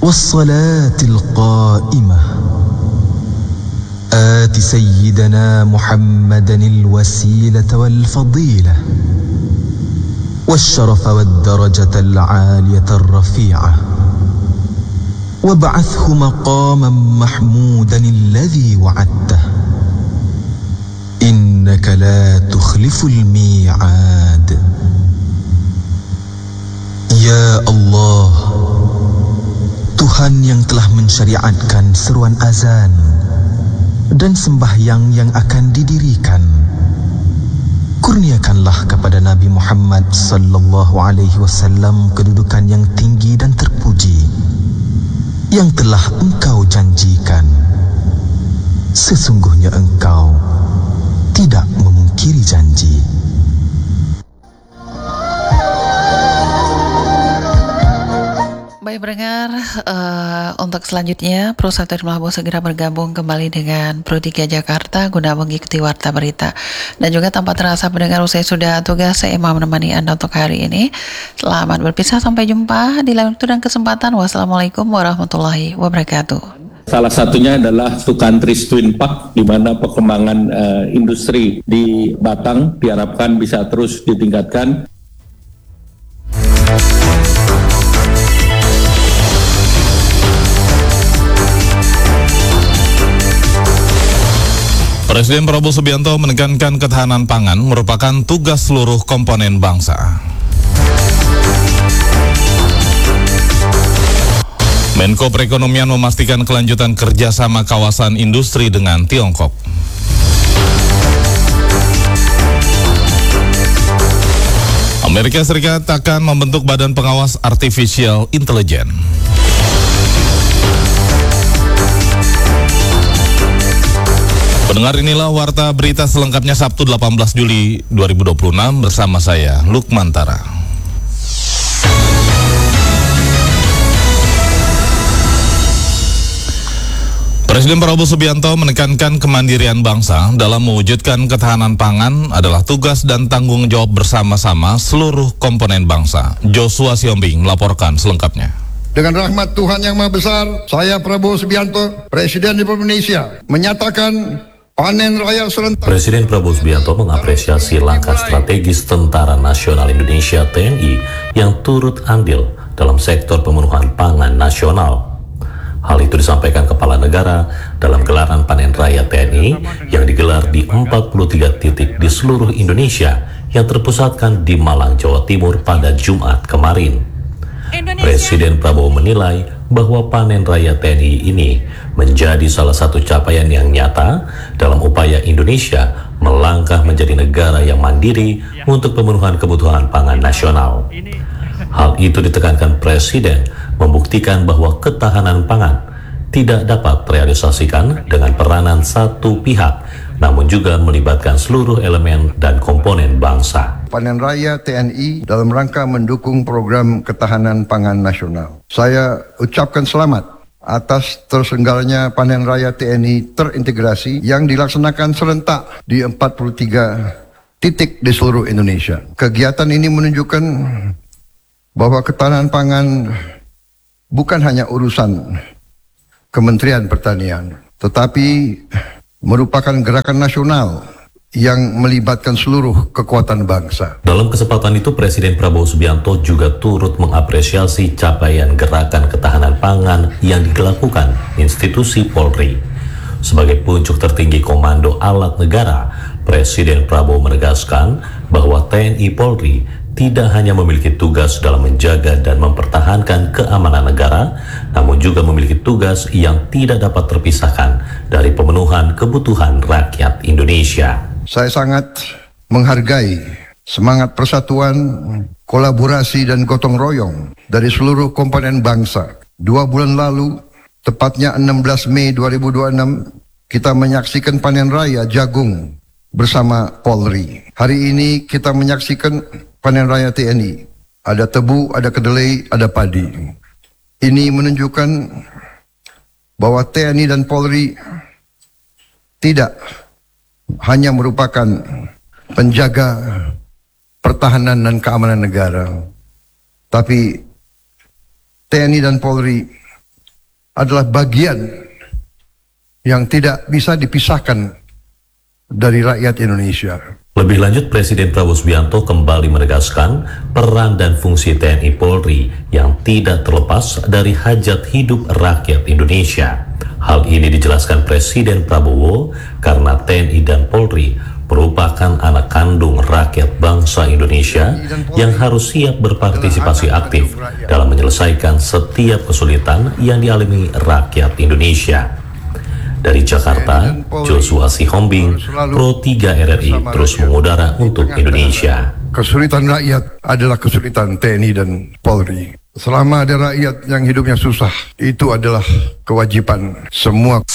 والصلاة القائمة آت سيدنا محمدا الوسيلة والفضيلة والشرف والدرجة العالية الرفيعة وابعثه مقاما محمودا الذي وعدته إنك لا تخلف الميعاد. Ya Allah, Tuhan yang telah mensyariatkan seruan azan dan sembahyang yang akan didirikan, kurniakanlah kepada Nabi Muhammad sallallahu alaihi wasallam kedudukan yang tinggi dan terpuji yang telah Engkau janjikan. Sesungguhnya Engkau tidak memungkiri janji. Baik pendengar, untuk selanjutnya Pro 1 Melabuh segera bergabung kembali dengan Pro 3 Jakarta guna mengikuti warta berita. Dan juga tanpa terasa pendengar, usai sudah tugas saya mau menemani Anda untuk hari ini. Selamat berpisah, sampai jumpa di lain waktu dan kesempatan. Wassalamualaikum warahmatullahi wabarakatuh. Salah satunya adalah Two Countries Twin Park, di mana perkembangan industri di Batang diharapkan bisa terus ditingkatkan. Presiden Prabowo Subianto menekankan ketahanan pangan merupakan tugas seluruh komponen bangsa. Menko Perekonomian memastikan kelanjutan kerjasama kawasan industri dengan Tiongkok. Amerika Serikat akan membentuk Badan Pengawas Artificial Intelligence. Pendengar, inilah warta berita selengkapnya Sabtu 18 Juli 2026 bersama saya, Lukman Tara. Presiden Prabowo Subianto menekankan kemandirian bangsa dalam mewujudkan ketahanan pangan adalah tugas dan tanggung jawab bersama-sama seluruh komponen bangsa. Joshua Siombing melaporkan selengkapnya. Dengan rahmat Tuhan Yang Maha Besar, saya Prabowo Subianto, Presiden Republik Indonesia, menyatakan panen raya serentak. Presiden Prabowo Subianto mengapresiasi langkah strategis Tentara Nasional Indonesia (TNI) yang turut andil dalam sektor pemenuhan pangan nasional. Hal itu disampaikan Kepala Negara dalam gelaran panen raya TNI yang digelar di 43 titik di seluruh Indonesia yang terpusatkan di Malang, Jawa Timur pada Jumat kemarin. Presiden Prabowo menilai bahwa panen raya TNI ini menjadi salah satu capaian yang nyata dalam upaya Indonesia melangkah menjadi negara yang mandiri untuk pemenuhan kebutuhan pangan nasional. Hal itu ditekankan Presiden membuktikan bahwa ketahanan pangan tidak dapat terrealisasikan dengan peranan satu pihak, namun juga melibatkan seluruh elemen dan komponen bangsa. Panen raya TNI dalam rangka mendukung program ketahanan pangan nasional. Saya ucapkan selamat atas terselenggaranya panen raya TNI terintegrasi yang dilaksanakan serentak di 43 titik di seluruh Indonesia. Kegiatan ini menunjukkan bahwa ketahanan pangan bukan hanya urusan Kementerian Pertanian, tetapi merupakan gerakan nasional yang melibatkan seluruh kekuatan bangsa. Dalam kesempatan itu, Presiden Prabowo Subianto juga turut mengapresiasi capaian gerakan ketahanan pangan yang dilakukan institusi Polri. Sebagai puncuk tertinggi Komando Alat Negara, Presiden Prabowo menegaskan bahwa TNI Polri tidak hanya memiliki tugas dalam menjaga dan mempertahankan keamanan negara, namun juga memiliki tugas yang tidak dapat terpisahkan dari pemenuhan kebutuhan rakyat Indonesia. Saya sangat menghargai semangat persatuan, kolaborasi dan gotong royong dari seluruh komponen bangsa. 2 bulan lalu, tepatnya 16 Mei 2026, kita menyaksikan panen raya jagung bersama Polri. Hari ini kita menyaksikan panen raya TNI. Ada tebu, ada kedelai, ada padi. Ini menunjukkan bahwa TNI dan Polri tidak hanya merupakan penjaga pertahanan dan keamanan negara, tapi TNI dan Polri adalah bagian yang tidak bisa dipisahkan dari rakyat Indonesia. Lebih lanjut, Presiden Prabowo Subianto kembali menegaskan peran dan fungsi TNI Polri yang tidak terlepas dari hajat hidup rakyat Indonesia. Hal ini dijelaskan Presiden Prabowo karena TNI dan Polri merupakan anak kandung rakyat bangsa Indonesia yang harus siap berpartisipasi aktif dalam menyelesaikan setiap kesulitan yang dialami rakyat Indonesia. Dari Jakarta, Joshua Sihombing, Pro 3 RRI terus mengudara untuk Indonesia. Kesulitan rakyat adalah kesulitan TNI dan Polri. Selama ada rakyat yang hidupnya susah, itu adalah kewajiban semua.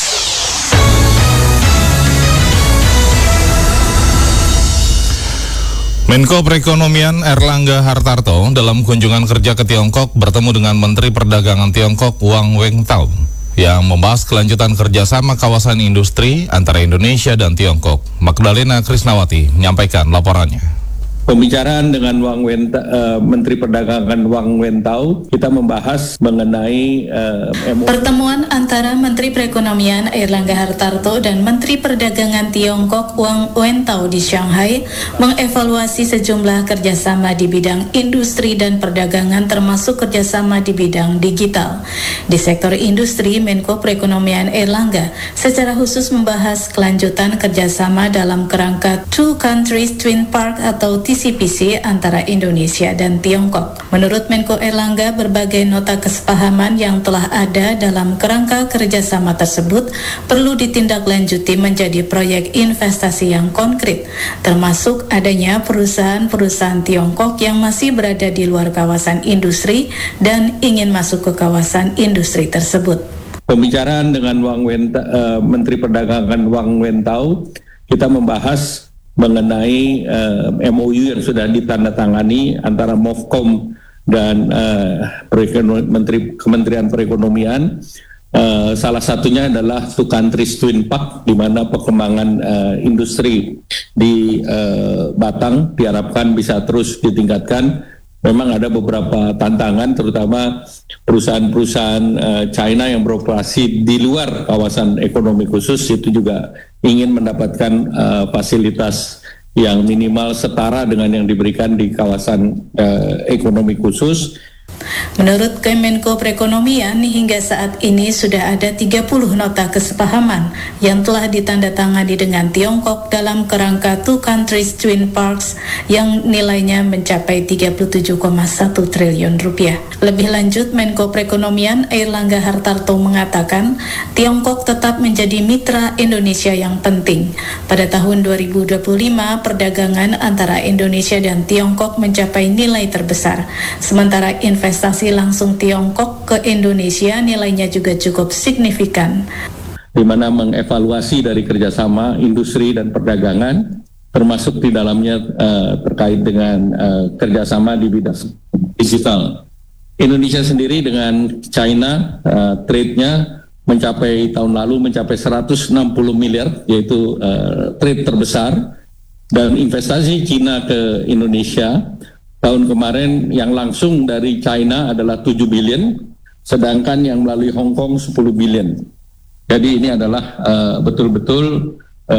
Menko Perekonomian Erlangga Hartarto dalam kunjungan kerja ke Tiongkok bertemu dengan Menteri Perdagangan Tiongkok Wang Wentao yang membahas kelanjutan kerjasama kawasan industri antara Indonesia dan Tiongkok. Magdalena Krisnawati menyampaikan laporannya. Pembicaraan dengan Menteri Perdagangan Wang Wentao, kita membahas mengenai pertemuan antara Menteri Perekonomian Erlangga Hartarto dan Menteri Perdagangan Tiongkok Wang Wentao di Shanghai mengevaluasi sejumlah kerjasama di bidang industri dan perdagangan termasuk kerjasama di bidang digital. Di sektor industri, Menko Perekonomian Erlangga secara khusus membahas kelanjutan kerjasama dalam kerangka Two Countries Twin Park atau TCPC antara Indonesia dan Tiongkok. Menurut Menko Erlangga, berbagai nota kesepahaman yang telah ada dalam kerangka kerjasama tersebut perlu ditindaklanjuti menjadi proyek investasi yang konkret, termasuk adanya perusahaan-perusahaan Tiongkok yang masih berada di luar kawasan industri dan ingin masuk ke kawasan industri tersebut. Pembicaraan dengan Menteri Perdagangan Wang Wentao, kita membahas mengenai MOU yang sudah ditandatangani antara MOFCOM dan Kementerian Perekonomian. Salah satunya adalah Two Countries Twin Park, di mana perkembangan industri di Batang diharapkan bisa terus ditingkatkan. Memang ada beberapa tantangan, terutama perusahaan-perusahaan China yang beroperasi di luar kawasan ekonomi khusus itu juga ingin mendapatkan fasilitas yang minimal setara dengan yang diberikan di kawasan ekonomi khusus. Menurut Kemenko Perekonomian, hingga saat ini sudah ada 30 nota kesepahaman yang telah ditandatangani dengan Tiongkok dalam kerangka Two Countries Twin Parks yang nilainya mencapai 37,1 triliun rupiah. Lebih lanjut, Menko Perekonomian Erlangga Hartarto mengatakan Tiongkok tetap menjadi mitra Indonesia yang penting. Pada tahun 2025, perdagangan antara Indonesia dan Tiongkok mencapai nilai terbesar, sementara investasi langsung Tiongkok ke Indonesia nilainya juga cukup signifikan. Di mana mengevaluasi dari kerjasama industri dan perdagangan, termasuk di dalamnya terkait dengan kerjasama di bidang digital. Indonesia sendiri dengan China trade-nya tahun lalu mencapai 160 miliar, yaitu trade terbesar, dan investasi China ke Indonesia tahun kemarin yang langsung dari China adalah 7 billion, sedangkan yang melalui Hong Kong 10 billion. Jadi ini adalah betul-betul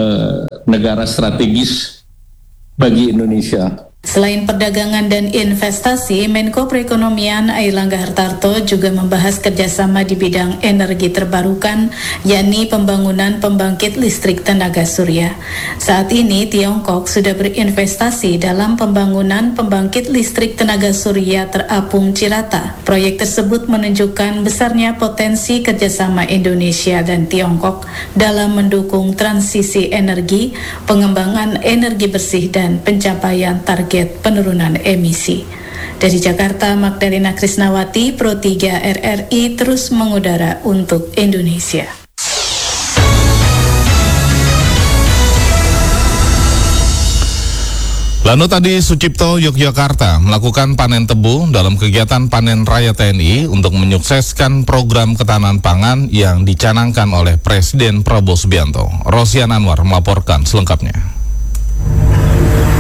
negara strategis bagi Indonesia. Selain perdagangan dan investasi, Menko Perekonomian Erlangga Hartarto juga membahas kerjasama di bidang energi terbarukan, yakni pembangunan pembangkit listrik tenaga surya. Saat ini Tiongkok sudah berinvestasi dalam pembangunan pembangkit listrik tenaga surya terapung Cirata. Proyek tersebut menunjukkan besarnya potensi kerjasama Indonesia dan Tiongkok dalam mendukung transisi energi, pengembangan energi bersih, dan pencapaian target penurunan emisi. Dari Jakarta, Magdalena Krisnawati, Pro 3 RRI terus mengudara untuk Indonesia. Lalu tadi Sucipto Yogyakarta melakukan panen tebu dalam kegiatan panen raya TNI untuk menyukseskan program ketahanan pangan yang dicanangkan oleh Presiden Prabowo Subianto. Rosian Anwar melaporkan selengkapnya.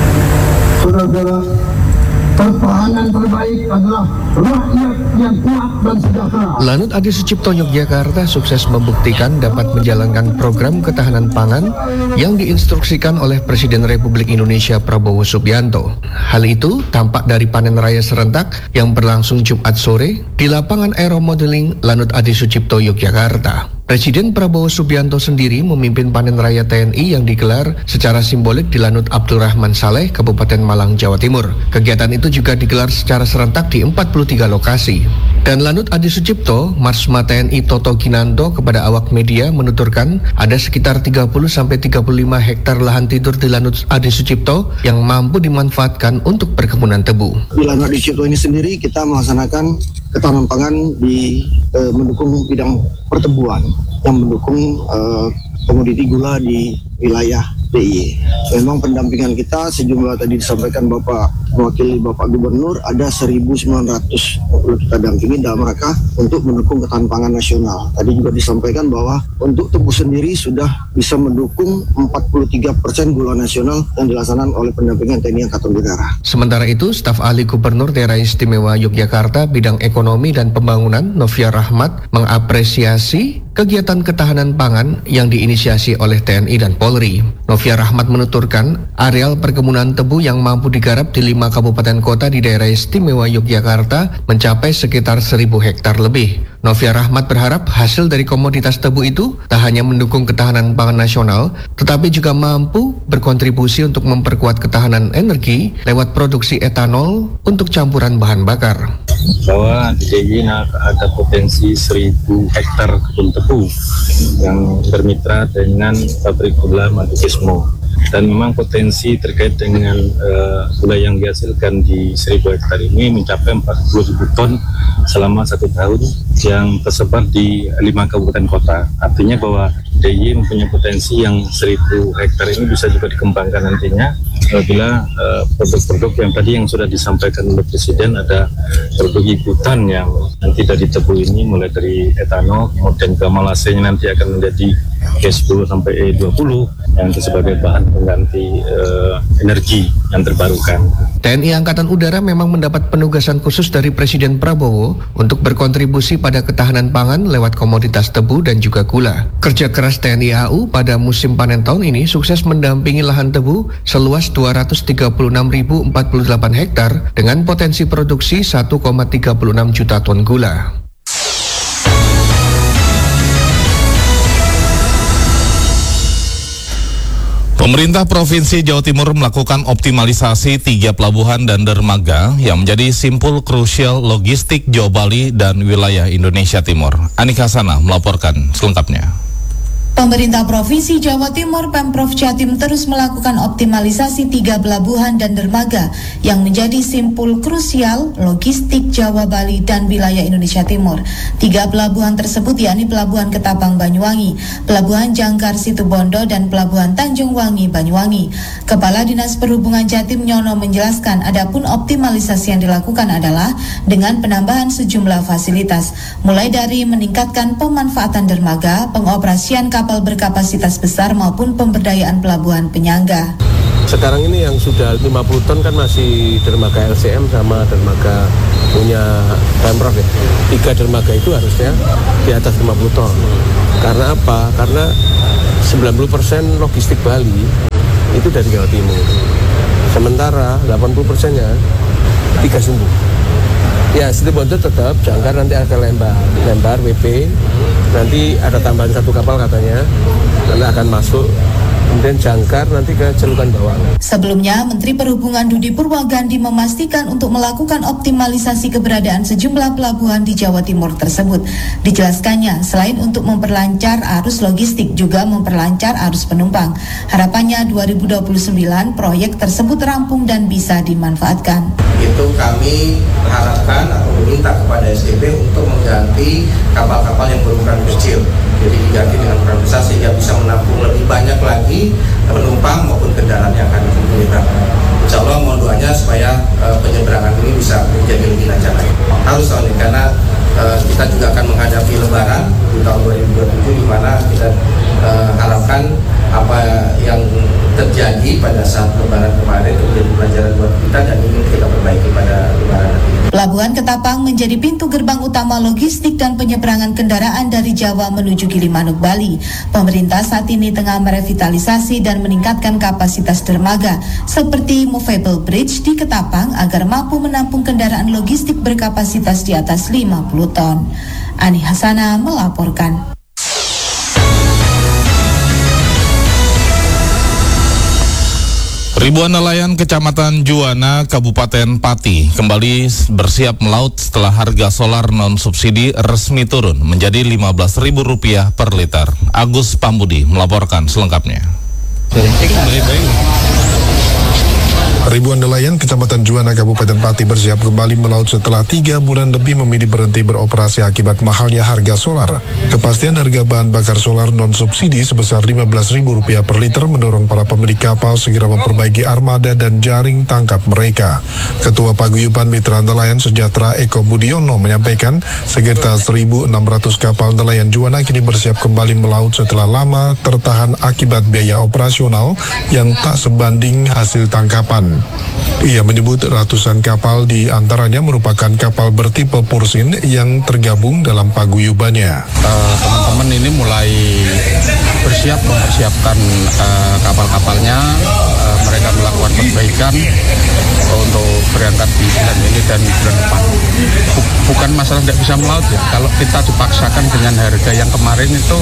Saudara-saudara, pertahanan terbaik adalah rakyat yang kuat Lanut Adi Sucipto Yogyakarta sukses membuktikan dapat menjalankan program ketahanan pangan yang diinstruksikan oleh Presiden Republik Indonesia Prabowo Subianto. Hal itu tampak dari panen raya serentak yang berlangsung Jumat sore di lapangan aeromodeling Lanut Adi Sucipto Yogyakarta. Presiden Prabowo Subianto sendiri memimpin panen raya TNI yang digelar secara simbolik di Lanut Abdurrahman Saleh, Kabupaten Malang, Jawa Timur. Kegiatan itu juga digelar secara serentak di 43 lokasi. Dan Lanut Adi Sucipto, Marsma TNI Toto Kinanto kepada awak media menuturkan ada sekitar 30-35 hektar lahan tidur di Lanut Adi Sucipto yang mampu dimanfaatkan untuk perkebunan tebu. Di Lanut Adi Sucipto ini sendiri kita melaksanakan ketahanan pangan di mendukung bidang pertebuan yang mendukung komoditi gula di wilayah DIY. Memang pendampingan kita sejumlah tadi disampaikan mewakili Bapak Gubernur ada 1.900 kita dampingi dalam rangka untuk mendukung ketahanan pangan nasional. Tadi juga disampaikan bahwa untuk tebu sendiri sudah bisa mendukung 43% gula nasional yang dilaksanakan oleh pendampingan TNI Angkatan Udara. Sementara itu, staf ahli Gubernur Daerah Istimewa Yogyakarta bidang ekonomi dan pembangunan Novia Rahmat mengapresiasi kegiatan ketahanan pangan yang diinisiasi oleh TNI dan Polri. Novia Rahmat menuturkan, areal perkebunan tebu yang mampu digarap di 5 kabupaten kota di daerah istimewa Yogyakarta mencapai sekitar 1.000 hektar lebih. Novia Rahmat berharap hasil dari komoditas tebu itu tak hanya mendukung ketahanan pangan nasional, tetapi juga mampu berkontribusi untuk memperkuat ketahanan energi lewat produksi etanol untuk campuran bahan bakar. Bahwa di DIY ada potensi 1.000 hektar kebun tebu yang bermitra dengan pabrik gula Madukismo, dan memang potensi terkait dengan gula yang dihasilkan di 1.000 hektar ini mencapai 40.000 ton selama 1 tahun yang tersebar di 5 kabupaten kota. Artinya bahwa DIY mempunyai potensi yang 1.000 hektar ini bisa juga dikembangkan nantinya apabila produk-produk yang tadi yang sudah disampaikan oleh Presiden, ada produk ikutan yang nanti dari tebu ini mulai dari etanol, kemudian juga malasenya nanti akan menjadi E10 sampai E20 yang sebagai bahan pengganti energi yang terbarukan. TNI Angkatan Udara memang mendapat penugasan khusus dari Presiden Prabowo untuk berkontribusi pada ketahanan pangan lewat komoditas tebu dan juga gula. Kerja keras TNI AU pada musim panen tahun ini sukses mendampingi lahan tebu seluas 236.048 hektar dengan potensi produksi 1,36 juta ton gula. Pemerintah Provinsi Jawa Timur melakukan optimalisasi 3 pelabuhan dan dermaga yang menjadi simpul krusial logistik Jawa Bali dan wilayah Indonesia Timur. Anik Hasanah melaporkan selengkapnya. Pemerintah Provinsi Jawa Timur Pemprov Jatim terus melakukan optimalisasi 3 pelabuhan dan dermaga yang menjadi simpul krusial logistik Jawa, Bali, dan wilayah Indonesia Timur. 3 pelabuhan tersebut yakni Pelabuhan Ketapang Banyuwangi, Pelabuhan Jangkar Situbondo, dan Pelabuhan Tanjung Wangi Banyuwangi. Kepala Dinas Perhubungan Jatim Nyono menjelaskan adapun optimalisasi yang dilakukan adalah dengan penambahan sejumlah fasilitas, mulai dari meningkatkan pemanfaatan dermaga, pengoperasian kapal berkapasitas besar maupun pemberdayaan pelabuhan penyangga. Sekarang ini yang sudah 50 ton kan masih dermaga LCM sama dermaga punya Pemprov ya. 3 dermaga itu harusnya di atas 50 ton. Karena apa? Karena 90% logistik Bali itu dari Jawa Timur. Sementara 80%-nya 3 sumbu. Ya, Situbondo tetap, Jangkar nanti akan Lembar, WP, nanti ada tambahan 1 kapal katanya, nanti akan masuk, kemudian Jangkar nanti ke Celukan Bawang. Sebelumnya, Menteri Perhubungan Dudi Purwagandi memastikan untuk melakukan optimalisasi keberadaan sejumlah pelabuhan di Jawa Timur tersebut. Dijelaskannya, selain untuk memperlancar arus logistik, juga memperlancar arus penumpang. Harapannya 2029 proyek tersebut rampung dan bisa dimanfaatkan. Itu kami harapkan atau meminta kepada SDB untuk mengganti kapal-kapal yang berukuran kecil. Jadi diganti dengan ukuran besar sehingga bisa menampung lebih banyak lagi penumpang maupun kendaraan yang akan digunakan. Insya Allah mohon doanya supaya penyeberangan ini bisa menjadi lebih lancar lagi. Harus tahun ini karena kita juga akan menghadapi Lebaran di tahun 2027 di mana kita harapkan apa yang terjadi pada saat Lebaran kemarin itu menjadi pelajaran buat kita dan ingin kita perbaiki pada Lebaran nanti. Pelabuhan Ketapang menjadi pintu gerbang utama logistik dan penyeberangan kendaraan dari Jawa menuju Gilimanuk, Bali. Pemerintah saat ini tengah merevitalisasi dan meningkatkan kapasitas dermaga seperti movable bridge di Ketapang agar mampu menampung kendaraan logistik berkapasitas di atas 50 ton. Ani Hasana melaporkan. Ribuan nelayan Kecamatan Juwana, Kabupaten Pati kembali bersiap melaut setelah harga solar non-subsidi resmi turun menjadi Rp15.000 per liter. Agus Pambudi melaporkan selengkapnya. Ribuan nelayan Kecamatan Juwana, Kabupaten Pati bersiap kembali melaut setelah 3 bulan lebih memilih berhenti beroperasi akibat mahalnya harga solar. Kepastian harga bahan bakar solar non-subsidi sebesar Rp15.000 per liter mendorong para pemilik kapal segera memperbaiki armada dan jaring tangkap mereka. Ketua Paguyuban Mitra Nelayan Sejahtera Eko Budiono menyampaikan sekitar 1.600 kapal nelayan Juwana kini bersiap kembali melaut setelah lama tertahan akibat biaya operasional yang tak sebanding hasil tangkapan. Ia menyebut ratusan kapal di antaranya merupakan kapal bertipe Pursin yang tergabung dalam paguyubannya. Teman-teman ini mulai mempersiapkan kapal-kapalnya. Mereka melakukan perbaikan untuk berangkat di bulan ini dan bulan depan. Bukan masalah tidak bisa melaut ya. Kalau kita dipaksakan dengan harga yang kemarin itu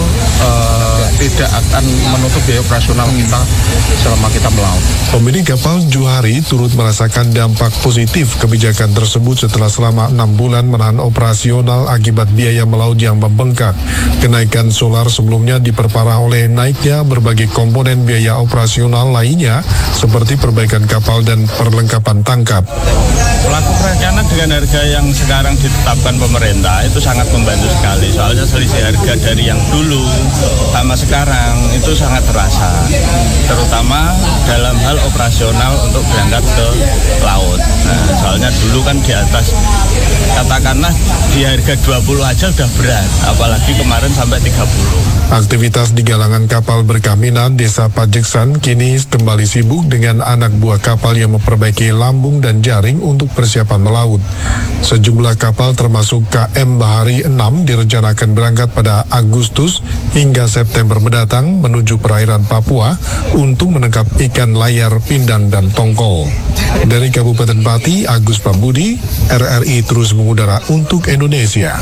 tidak akan menutup biaya operasional kita selama kita melaut. Pemilik kapal Juhari turut merasakan dampak positif kebijakan tersebut setelah selama 6 bulan menahan operasional akibat biaya melaut yang membengkak. Kenaikan solar sebelumnya diperparah oleh naiknya berbagai komponen biaya operasional lainnya seperti perbaikan kapal dan perlengkapan tangkap. Pelaku perencana dengan harga yang sekarang ditetapkan pemerintah itu sangat membantu sekali. Soalnya selisih harga dari yang dulu sama sekarang itu sangat terasa. Terutama dalam hal operasional untuk berangkat ke laut. Nah, soalnya dulu kan di atas, katakanlah di harga 20 aja udah berat, apalagi kemarin sampai 30. Aktivitas di galangan kapal berkah Desa Pajeksan kini kembali sibuk dengan anak buah kapal yang memperbaiki lambung dan jaring untuk persiapan melaut. Sejumlah kapal termasuk KM Bahari 6 direncanakan berangkat pada Agustus hingga September mendatang menuju perairan Papua untuk menangkap ikan layar, pindang, dan tongkol. Dari Kabupaten Pati, Agus Pambudi, RRI terus mengudara untuk Indonesia.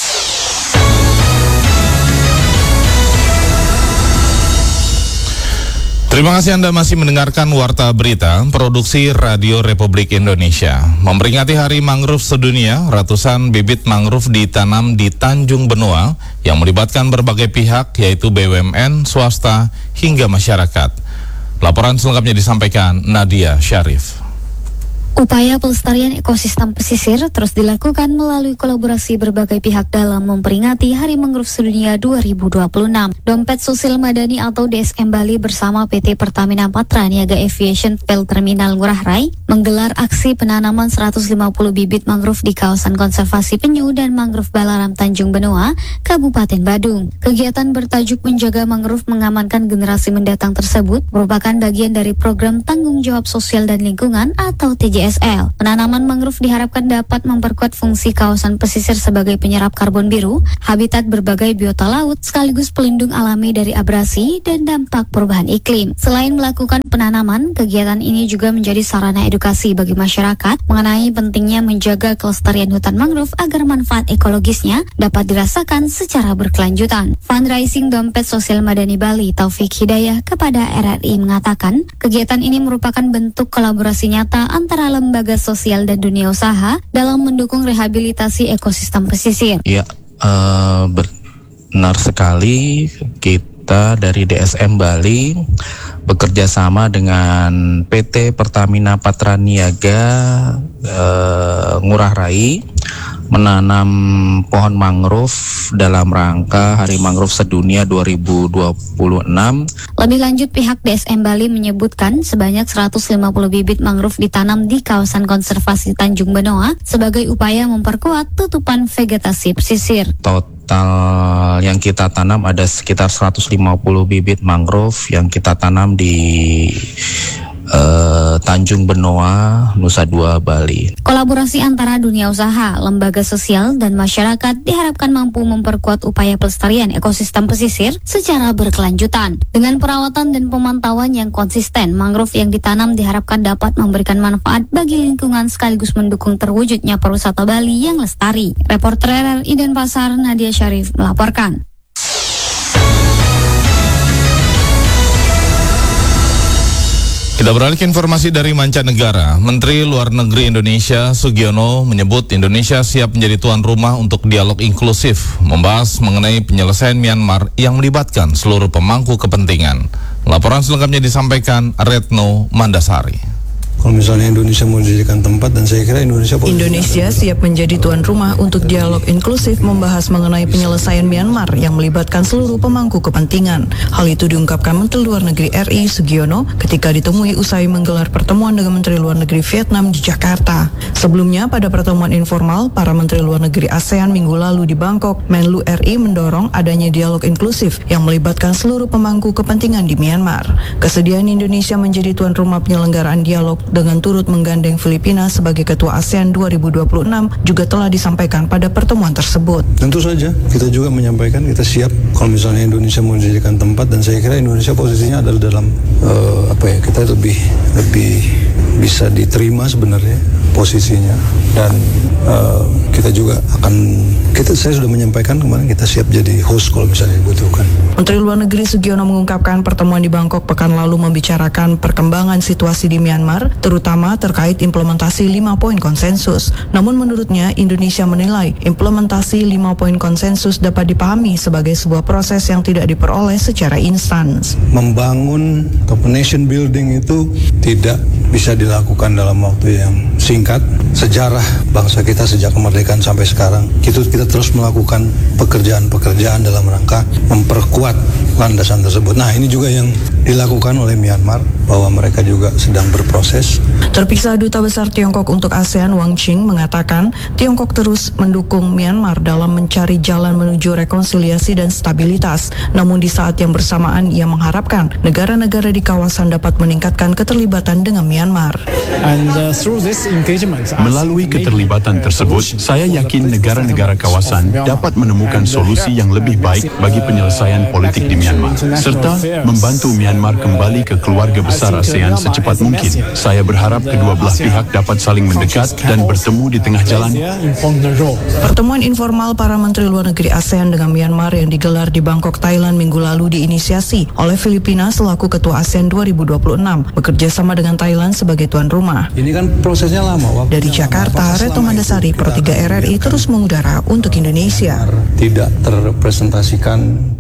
Terima kasih Anda masih mendengarkan Warta Berita, produksi Radio Republik Indonesia. Memperingati Hari Mangrove Sedunia, ratusan bibit mangrove ditanam di Tanjung Benoa yang melibatkan berbagai pihak, yaitu BUMN, swasta, hingga masyarakat. Laporan selengkapnya disampaikan Nadia Syarif. Upaya pelestarian ekosistem pesisir terus dilakukan melalui kolaborasi berbagai pihak dalam memperingati Hari Mangrove Sedunia 2026. Dompet Sosial Madani atau DSM Bali bersama PT Pertamina Patra Niaga Aviation Pel Terminal Ngurah Rai menggelar aksi penanaman 150 bibit mangrove di kawasan konservasi penyu dan mangrove Balaram Tanjung Benoa, Kabupaten Badung. Kegiatan bertajuk Menjaga Mangrove Mengamankan Generasi Mendatang tersebut merupakan bagian dari program Tanggung Jawab Sosial dan Lingkungan atau TJSL. Penanaman mangrove diharapkan dapat memperkuat fungsi kawasan pesisir sebagai penyerap karbon biru, habitat berbagai biota laut, sekaligus pelindung alami dari abrasi dan dampak perubahan iklim. Selain melakukan penanaman, kegiatan ini juga menjadi sarana edukasi bagi masyarakat mengenai pentingnya menjaga kelestarian hutan mangrove agar manfaat ekologisnya dapat dirasakan secara berkelanjutan. Fundraising Dompet Sosial Madani Bali Taufik Hidayah kepada RRI mengatakan, kegiatan ini merupakan bentuk kolaborasi nyata antara lembaga sosial dan dunia usaha dalam mendukung rehabilitasi ekosistem pesisir. Ya, benar sekali. Kita dari DSM Bali bekerja sama dengan PT Pertamina Patra Niaga Ngurah Rai menanam pohon mangrove dalam rangka Hari Mangrove Sedunia 2026. Lebih lanjut, pihak DSM Bali menyebutkan sebanyak 150 bibit mangrove ditanam di kawasan konservasi Tanjung Benoa sebagai upaya memperkuat tutupan vegetasi pesisir. Total total yang kita tanam ada sekitar 150 bibit mangrove yang kita tanam di Tanjung Benoa, Nusa Dua, Bali. Kolaborasi antara dunia usaha, lembaga sosial, dan masyarakat diharapkan mampu memperkuat upaya pelestarian ekosistem pesisir secara berkelanjutan. Dengan perawatan dan pemantauan yang konsisten, mangrove yang ditanam diharapkan dapat memberikan manfaat bagi lingkungan sekaligus mendukung terwujudnya pariwisata Bali yang lestari. Reporter RRI Denpasar, Nadia Syarif melaporkan. Kita beralih ke informasi dari mancanegara. Menteri Luar Negeri Indonesia Sugiono menyebut Indonesia siap menjadi tuan rumah untuk dialog inklusif, membahas mengenai penyelesaian Myanmar yang melibatkan seluruh pemangku kepentingan. Laporan selengkapnya disampaikan Retno Mandasari. Kalau misalnya Indonesia mau dijadikan tempat, dan saya kira Indonesia siap menjadi tuan rumah untuk dialog inklusif membahas mengenai penyelesaian Myanmar yang melibatkan seluruh pemangku kepentingan. Hal itu diungkapkan Menteri Luar Negeri RI Sugiono ketika ditemui usai menggelar pertemuan dengan Menteri Luar Negeri Vietnam di Jakarta. Sebelumnya pada pertemuan informal para Menteri Luar Negeri ASEAN minggu lalu di Bangkok, Menlu RI mendorong adanya dialog inklusif yang melibatkan seluruh pemangku kepentingan di Myanmar. Kesediaan Indonesia menjadi tuan rumah penyelenggaraan dialog dengan turut menggandeng Filipina sebagai Ketua ASEAN 2026 juga telah disampaikan pada pertemuan tersebut. Tentu saja kita juga menyampaikan kita siap kalau misalnya Indonesia mau dijadikan tempat, dan saya kira Indonesia posisinya adalah dalam kita lebih bisa diterima sebenarnya posisinya, dan kita juga saya sudah menyampaikan kemarin kita siap jadi host kalau misalnya dibutuhkan. Menteri Luar Negeri Sugiono mengungkapkan pertemuan di Bangkok pekan lalu membicarakan perkembangan situasi di Myanmar, terutama terkait implementasi 5 poin konsensus. Namun menurutnya Indonesia menilai implementasi 5 poin konsensus dapat dipahami sebagai sebuah proses yang tidak diperoleh secara instan. Membangun atau nation building itu tidak bisa dilakukan dalam waktu yang singkat. Sejarah bangsa kita sejak kemerdekaan sampai sekarang, kita terus melakukan pekerjaan-pekerjaan dalam rangka memperkuat landasan tersebut. Nah, ini juga yang dilakukan oleh Myanmar, bahwa mereka juga sedang berproses. Terpisah Duta Besar Tiongkok untuk ASEAN Wang Qing mengatakan Tiongkok terus mendukung Myanmar dalam mencari jalan menuju rekonsiliasi dan stabilitas. Namun di saat yang bersamaan ia mengharapkan negara-negara di kawasan dapat meningkatkan keterlibatan dengan Myanmar. Melalui keterlibatan tersebut, saya yakin negara-negara kawasan dapat menemukan solusi yang lebih baik bagi penyelesaian politik di Myanmar, serta membantu Myanmar kembali ke keluarga besar ASEAN secepat mungkin. Saya berharap kedua belah pihak dapat saling mendekat dan bertemu di tengah jalan. Pertemuan informal para Menteri Luar Negeri ASEAN dengan Myanmar yang digelar di Bangkok, Thailand minggu lalu diinisiasi oleh Filipina selaku Ketua ASEAN 2026, bekerja sama dengan Thailand sebagai tuan rumah. Ini kan prosesnya lama. Dari Jakarta, Retno Mandasari, Pro 3 RRI terus mengudara untuk Indonesia. Tidak terrepresentasikan.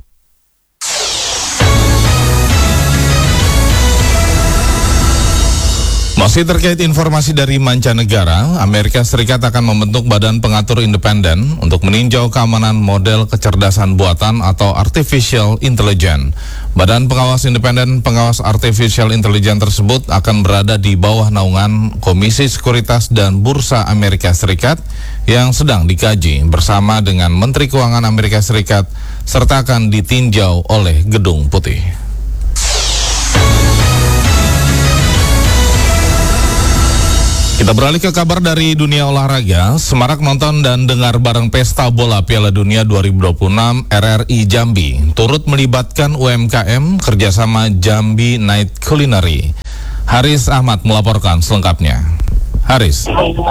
Masih terkait informasi dari mancanegara, Amerika Serikat akan membentuk badan pengatur independen untuk meninjau keamanan model kecerdasan buatan atau artificial intelligence. Badan pengawas independen pengawas artificial intelligence tersebut akan berada di bawah naungan Komisi Sekuritas dan Bursa Amerika Serikat yang sedang dikaji bersama dengan Menteri Keuangan Amerika Serikat serta akan ditinjau oleh Gedung Putih. Kita beralih ke kabar dari dunia olahraga. Semarak nonton dan dengar bareng Pesta Bola Piala Dunia 2026 RRI Jambi turut melibatkan UMKM kerjasama Jambi Night Culinary. Haris Ahmad melaporkan selengkapnya. Haris.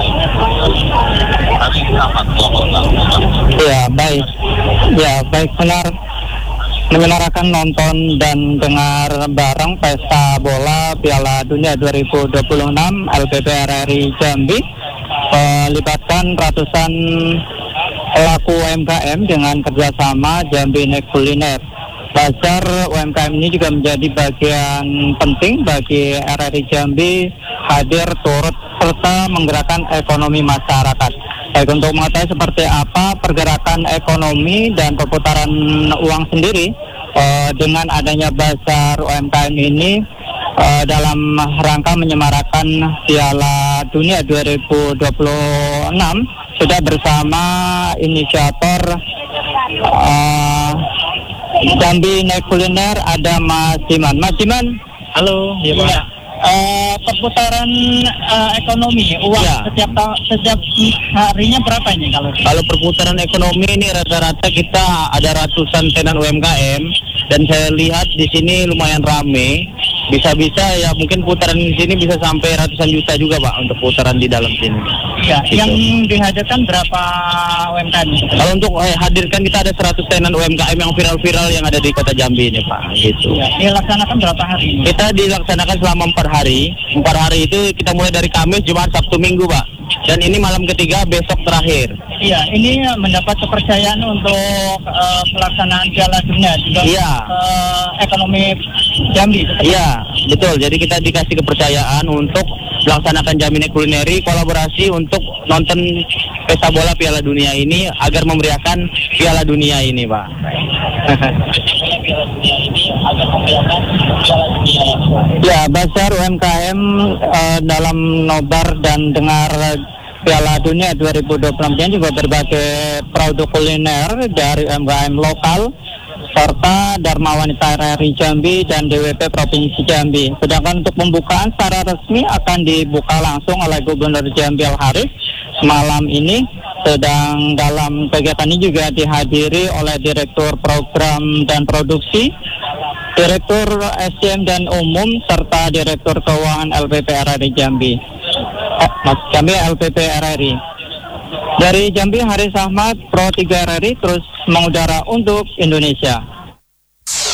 Ya baik benar. Menyelenggarakan nonton dan dengar bareng Pesta Bola Piala Dunia 2026 LPP RRI Jambi melibatkan ratusan pelaku UMKM dengan kerjasama Jambi Night Culiner. Bazar UMKM ini juga menjadi bagian penting bagi RRI Jambi hadir turut serta menggerakkan ekonomi masyarakat. Baik, untuk mengetahui seperti apa pergerakan ekonomi dan perputaran uang sendiri dengan adanya Bazar UMKM ini dalam rangka menyemarakan Piala Dunia 2026 sudah bersama inisiator Jambi Night Kuliner ada Mas Siman. Mas Siman, halo. Iya, Pak. Perputaran ekonomi uang setiap harinya berapa ini Kalau perputaran ekonomi ini rata-rata kita ada ratusan tenan UMKM dan saya lihat di sini lumayan rame. Bisa-bisa ya mungkin putaran di sini bisa sampai ratusan juta juga Pak untuk putaran di dalam sini. Iya, gitu. Yang dihadirkan berapa UMKM? Kalau untuk hadirkan kita ada 100 tenan UMKM yang viral-viral yang ada di Kota Jambi ini Pak. Gitu. Ya, dilaksanakan berapa hari ini? Kita dilaksanakan selama 4 hari. 4 hari itu kita mulai dari Kamis, Jumat, Sabtu, Minggu Pak. Dan ini malam ketiga, besok terakhir. Iya, ini mendapat kepercayaan untuk pelaksanaan Piala Dunia juga. Iya. Ekonomi Jambi. Iya, betul. Jadi kita dikasih kepercayaan untuk melaksanakan Jambi Night Culinary, kolaborasi untuk nonton pesta bola Piala Dunia ini agar memeriahkan Piala Dunia ini, Pak. Ya, Bazar UMKM dalam nobar dan dengar Piala Dunia 2024 juga berbagai produk kuliner dari UMKM lokal serta Dharma Wanita RRI Jambi dan DWP Provinsi Jambi. Sedangkan untuk pembukaan secara resmi akan dibuka langsung oleh Gubernur Jambi Al-Harith semalam ini. Sedang dalam kegiatan ini juga dihadiri oleh Direktur Program dan Produksi, Direktur SDM dan Umum, serta Direktur Keuangan LPP RRI Jambi. Jambi LPP RRI. Dari Jambi, Haris Ahmad, Pro 3 RRI terus mengudara untuk Indonesia.